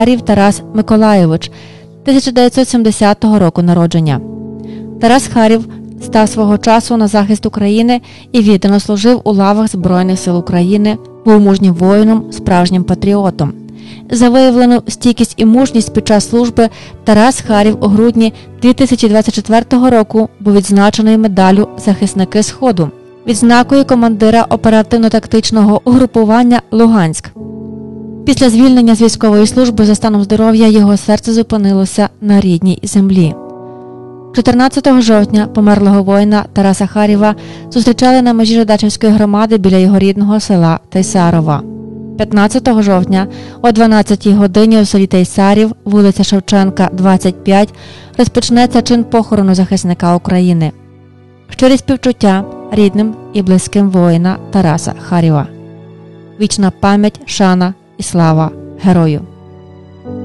Харів Тарас Миколайович, 1970 року народження. Тарас Харів став свого часу на захист України і віддано служив у лавах Збройних сил України, був мужнім воїном, справжнім патріотом. За виявлену стійкість і мужність під час служби Тарас Харів у грудні 2024 року був відзначений медаллю «Захисники Сходу» відзнакою командира оперативно-тактичного угрупування «Луганськ». Після звільнення з військової служби за станом здоров'я його серце зупинилося на рідній землі. 14 жовтня померлого воїна Тараса Харєва зустрічали на межі Жидачівської громади біля його рідного села Тайсарова. 15 жовтня о 12-й годині у селі Тайсарів, вулиця Шевченка, 25, розпочнеться чин похорону захисника України. Щирі співчуття рідним і близьким воїна Тараса Харєва. Вічна пам'ять, шана і слава герою!